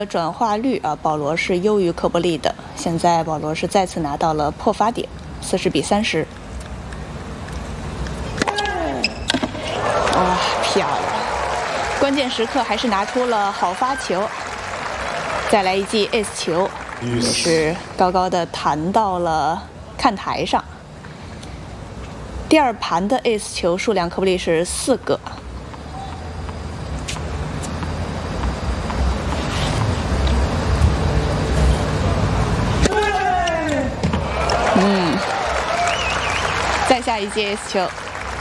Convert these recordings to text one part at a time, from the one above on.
转化率啊，保罗是优于科布利的。现在保罗是再次拿到了破发点，40-30。哇，漂亮！关键时刻还是拿出了好发球。再来一记 ace 球，也是高高的弹到了看台上。第二盘的 ace 球数量，科布利是4个。再下一记 ace 球，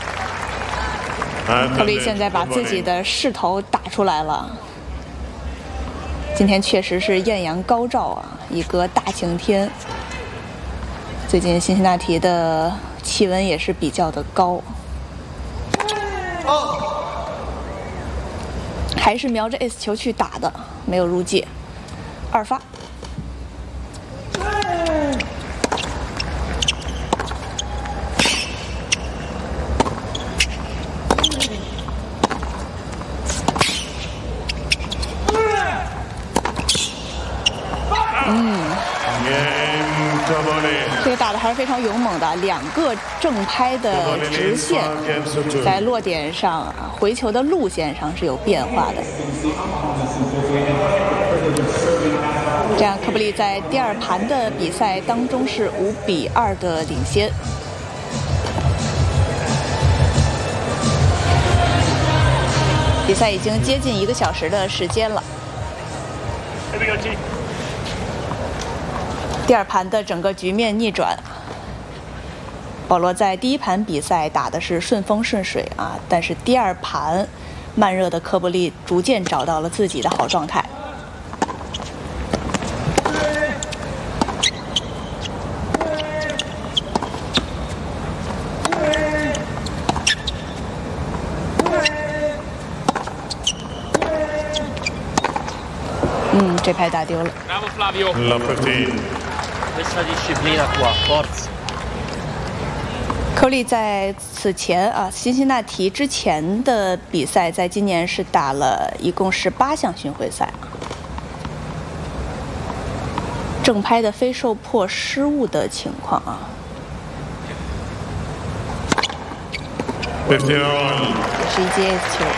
科布利现在把自己的势头打出来了。今天确实是艳阳高照啊，一个大晴天。最近辛辛那提的气温也是比较的高，还是瞄着 ace 球去打的，没有入界，二发。这个打的还是非常勇猛的，2个正拍的直线，在落点上、回球的路线上是有变化的。这样，科布利在第二盘的比赛当中是5-2的领先。比赛已经接近1个小时的时间了。第二盘的整个局面逆转，保罗在第一盘比赛打的是顺风顺水啊，但是第二盘慢热的科布利逐渐找到了自己的好状态。这拍打丢了。科布利在此前啊，辛辛那提之前的比赛，在今年是打了一共18项巡回赛，正拍的非受迫失误的情况啊。是一记 ace 球。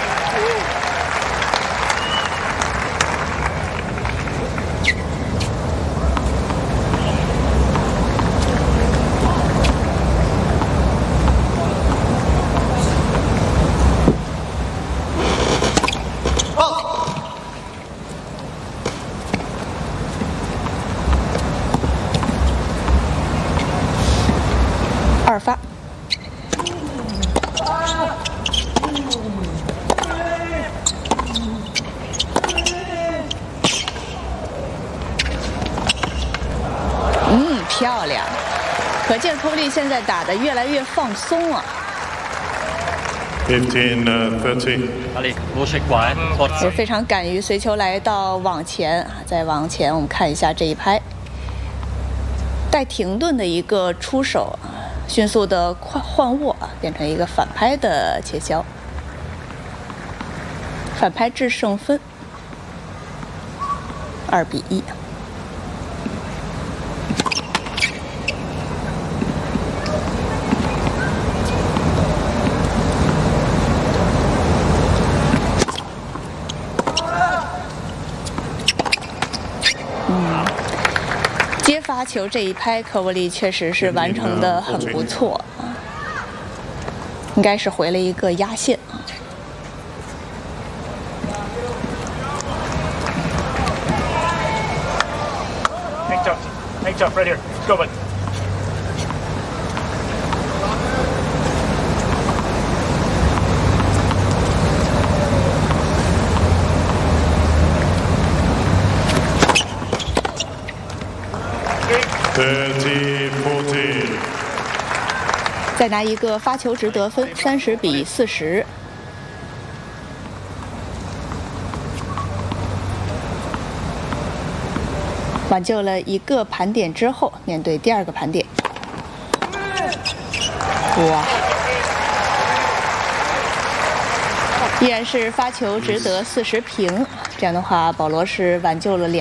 二发，漂亮！可见科布利现在打得越来越放松啊。 15-30。 也非常敢于随球来到网前，再往前我们看一下这一拍，带停顿的一个出手，迅速的换握，变成一个反拍的切削，反拍制胜分2-1。接发球这一拍，科布利确实是完成的很不错，应该是回了一个压线。 Nice job right here. Go, bud. 再拿一个发球值得分，30-40。挽救了一个盘点之后，面对第二个盘点，哇！依然是发球值得40平， 这样的话，保罗是挽救了